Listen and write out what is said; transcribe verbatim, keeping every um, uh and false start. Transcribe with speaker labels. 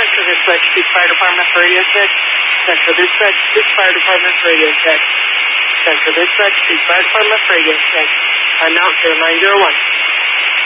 Speaker 1: Central Dispatch, Peak Fire Department for radio check. Central Dispatch, Peak Fire Department for radio check. Central Dispatch, Peak Fire Department for radio check. Announcer nine zero one.